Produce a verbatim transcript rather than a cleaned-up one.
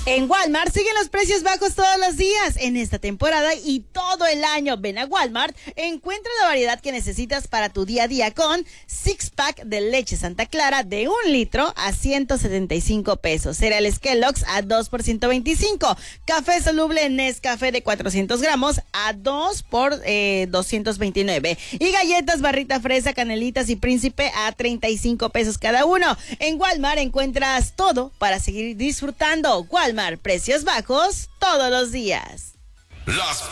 En Walmart siguen los precios bajos todos los días en esta temporada y todo el año. Ven a Walmart, encuentra la variedad que necesitas para tu día a día con six pack de leche Santa Clara de un litro a ciento setenta y cinco pesos. Cereales Kellogg's a dos por ciento veinticinco. Café soluble Nescafé de cuatrocientos gramos a dos por eh, doscientos veintinueve. Y galletas Barrita Fresa, Canelitas y Príncipe a treinta y cinco pesos cada uno. En Walmart encuentras todo para seguir disfrutando. Walmart, precios bajos todos los días. Las